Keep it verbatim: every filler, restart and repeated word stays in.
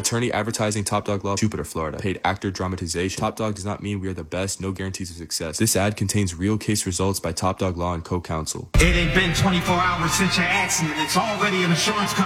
Attorney advertising Top Dog Law, Jupiter, Florida. Paid actor dramatization. Top Dog does not mean we are the best, no guarantees of success. This ad contains real case results by Top Dog Law and co-counsel. It ain't been twenty-four hours since your accident. It's already an insurance company.